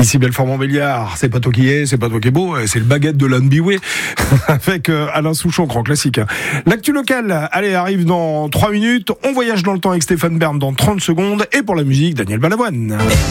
Ici Belfort-Montbéliard, c'est pas toi qui es, c'est pas toi qui est beau, c'est le baguette de l'Unbiway avec Alain Souchon, grand classique. L'actu locale, allez, arrive dans 3 minutes. On voyage dans le temps avec Stéphane Bern dans 30 secondes. Et pour la musique, Daniel Balavoine.